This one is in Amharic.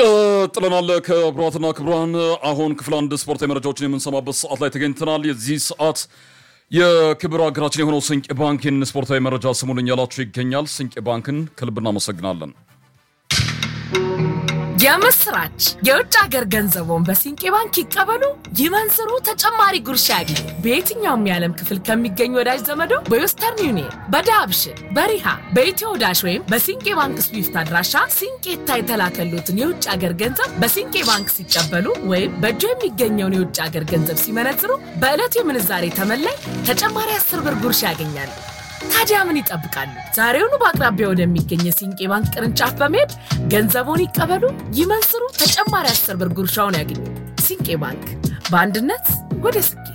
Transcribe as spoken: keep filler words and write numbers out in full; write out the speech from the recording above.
ቀጥለናል ከብራትና ክብራን አሁን ክፍል አንድ ስፖርታዊ መረጃዎችን የምንሰማበት ሰዓት ላይ ተገኝተናል። የዚህ ሰዓት የክብር አገራችን የሆነው ስንቄ ባንክን ስፖርታዊ መረጃ ስሙልኝ ያላችሁ ይገኛል። ስንቄ ባንክን ከልብ እናመሰግናለን። የምስራች የውጭ ሀገር ገንዘቦን በስንቄ ባንክ ይቀበሉ፣ ይመንዝሩ፣ ተጨማሪ ጉርሻ ያግኙ። በየትኛውም የዓለም ክፍል ከሚገኙ ወዳጅ ዘመዶ በዌስተርን ዩኒየን፣ በዳብሽን፣ በሪሃ፣ በኢትዮ ዳሽ ወይም በስንቄ ባንክ ስዊፍት አድራሻ ስንቄታ የተላከሉትን የውጭ ሀገር ገንዘብ በስንቄ ባንክ ሲቀበሉ ወይም በእጆ የሚገኘውን የውጭ ሀገር ገንዘብ ሲመነዝሩ በዕለቱ የምንዛሬ ተመላይ ተጨማሪ አስር ብር ጉርሻ ያገኛሉ። ታዲያ ምን ይጠብቃሉ? ዛሬውኑ በአቅራቢያው ወደሚገኝ የስንቄ ባንክ ቅርንጫፍ በመሄድ ገንዘቦን ይቀበሉ፣ ይመንዝሩ፣ ተጨማሪ አስር ብር ጉርሻውን ያገኙ። ስንቄ ባንክ በአንድነት ወደ ስኬት።